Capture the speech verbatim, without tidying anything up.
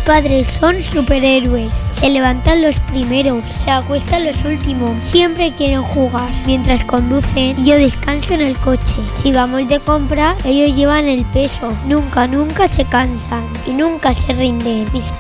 padres son superhéroes. Se levantan los primeros, se acuestan los últimos. Siempre quieren jugar mientras conducen y yo descanso en el coche. Si vamos de compra, ellos llevan el peso. Nunca, nunca se cansan y nunca se rinden. Mis